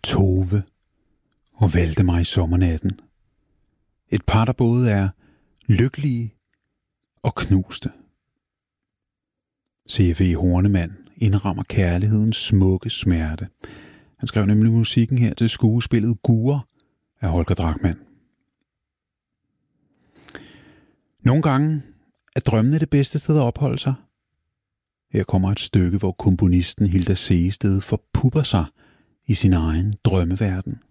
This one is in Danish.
Tove og Valdemar i sommernatten. Et par, der både er lykkelige og knuste. C.F.E. Hornemann indrammer kærlighedens smukke smerte. Han skrev nemlig musikken her til skuespillet Gurre af Holger Drachmann. Nogle gange er drømmene det bedste sted at opholde sig. Her kommer et stykke, hvor komponisten Hilda Sehested forpupper sig i sin egen drømmeverden.